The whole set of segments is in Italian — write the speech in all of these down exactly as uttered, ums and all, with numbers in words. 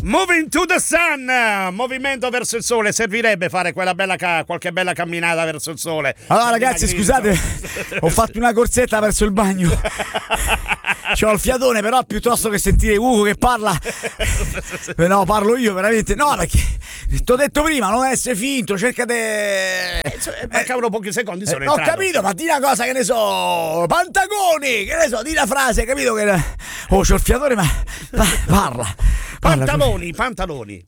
Moving to the sun, movimento verso il sole. Servirebbe fare quella bella ca- qualche bella camminata verso il sole. Allora ragazzi, scusate, ho fatto una corsetta verso il bagno. C'ho il fiatone, però piuttosto che sentire Ugo che parla, no, parlo io veramente. No, perché ti ho detto prima, non essere finto, cercate. Eh, mancavano pochi secondi, sono eh, Ho entrato. capito, ma di una cosa, che ne so, Pantagoni, che ne so, di una frase, capito che. Oh, c'ho il fiatone, ma parla. Pantaloni, pantaloni.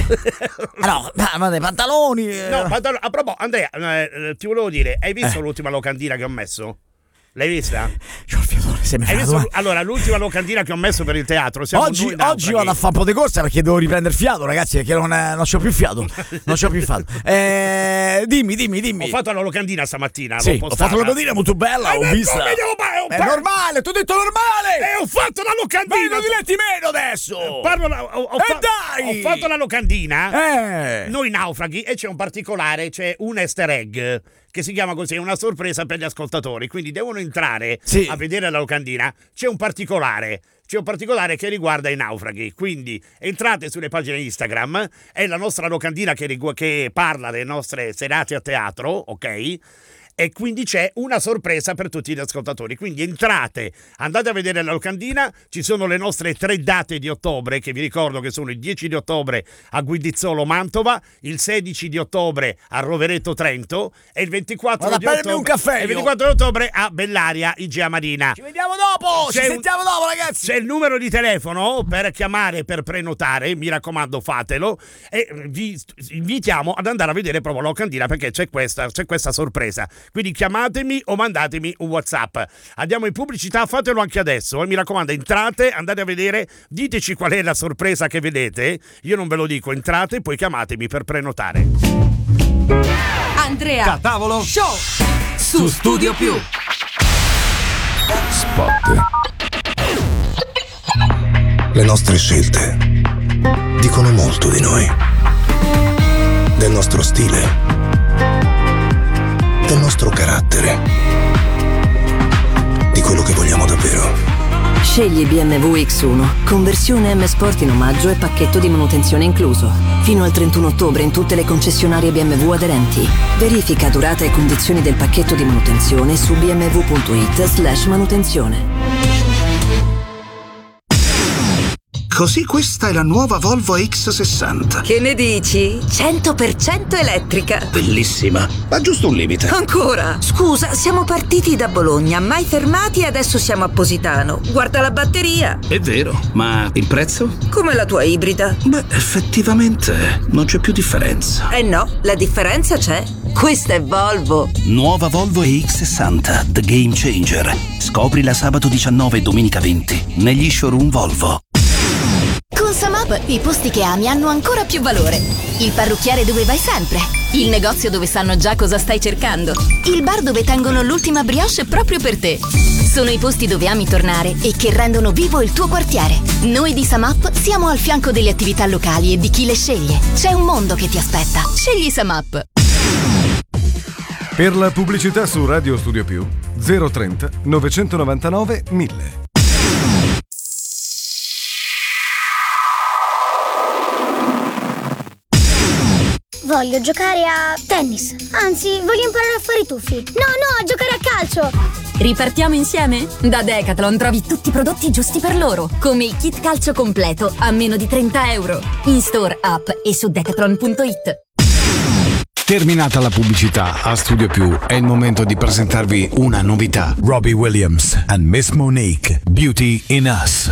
Ah, no, ma, ma dei pantaloni. Eh. No, pantaloni. A proposito, Andrea, eh, ti volevo dire, hai visto eh. l'ultima locandina che ho messo? L'hai vista? C'ho il fiatone, se mi Hai fa visto? Allora, l'ultima locandina che ho messo per il teatro. Siamo oggi, oggi vado a fare un po' di corsa perché devo riprendere fiato, ragazzi, perché non, non c'ho più fiato. Non c'ho più fiato. Eh, dimmi, dimmi, dimmi. Ho fatto la locandina stamattina. Sì, ho fatto la locandina molto bella, ho vista. È normale, ti ho detto normale. E ho fatto la locandina. Ma non diretti meno adesso. Parlo la, ho, ho, eh fa- dai. ho fatto la locandina. Eh. Noi naufraghi, e c'è un particolare, c'è un easter egg che si chiama così, è una sorpresa per gli ascoltatori, quindi devono entrare sì. a vedere la locandina. C'è un particolare, c'è un particolare che riguarda i naufraghi, quindi entrate sulle pagine Instagram, è la nostra locandina che, rigu- che parla delle nostre serate a teatro, ok? E quindi c'è una sorpresa per tutti gli ascoltatori, quindi entrate, andate a vedere la locandina, ci sono le nostre tre date di ottobre, che vi ricordo che sono il dieci di ottobre a Guidizzolo Mantova, il sedici di ottobre a Rovereto Trento e il ventiquattro Vado di a prendermi ottobre un caffè, il ventiquattro di ottobre a Bellaria, Igea Marina. Ci vediamo dopo, c'è ci un, sentiamo dopo ragazzi. C'è il numero di telefono per chiamare, per prenotare, mi raccomando fatelo, e vi invitiamo ad andare a vedere proprio la locandina perché c'è questa, c'è questa sorpresa. Quindi chiamatemi o mandatemi un WhatsApp. Andiamo in pubblicità, fatelo anche adesso. Eh. Mi raccomando, entrate, andate a vedere, diteci qual è la sorpresa che vedete. Io non ve lo dico, entrate, poi chiamatemi per prenotare. Andrea da tavolo show su Studio Più. Spot. Le nostre scelte dicono molto di noi, del nostro stile, del nostro carattere, di quello che vogliamo davvero. Scegli B M W X uno, conversione M Sport in omaggio e pacchetto di manutenzione incluso. Fino al trentuno ottobre in tutte le concessionarie B M W aderenti. Verifica durata e condizioni del pacchetto di manutenzione su bmw.it slash manutenzione. Così questa è la nuova Volvo X sessanta. Che ne dici? cento per cento elettrica. Bellissima, ma giusto un limite. Ancora? Scusa, siamo partiti da Bologna, mai fermati e adesso siamo a Positano. Guarda la batteria. È vero, ma il prezzo? Come la tua ibrida. Beh, effettivamente non c'è più differenza. Eh no, la differenza c'è. Questa è Volvo. Nuova Volvo X sessanta, The Game Changer. Scoprila sabato diciannove e domenica venti negli showroom Volvo. Con SumUp i posti che ami hanno ancora più valore. Il parrucchiere dove vai sempre. Il negozio dove sanno già cosa stai cercando. Il bar dove tengono l'ultima brioche proprio per te. Sono i posti dove ami tornare e che rendono vivo il tuo quartiere. Noi di SumUp siamo al fianco delle attività locali e di chi le sceglie. C'è un mondo che ti aspetta. Scegli SumUp. Per la pubblicità su Radio Studio Più zero trenta novecentonovantanove mille. Voglio giocare a tennis. Anzi, voglio imparare a fare i tuffi. No, no, a giocare a calcio. Ripartiamo insieme? Da Decathlon trovi tutti i prodotti giusti per loro, come il kit calcio completo a meno di trenta euro. In store, app e su decathlon punto it. Terminata la pubblicità, a Studio Più è il momento di presentarvi una novità. Robbie Williams and Miss Monique, Beauty in Us.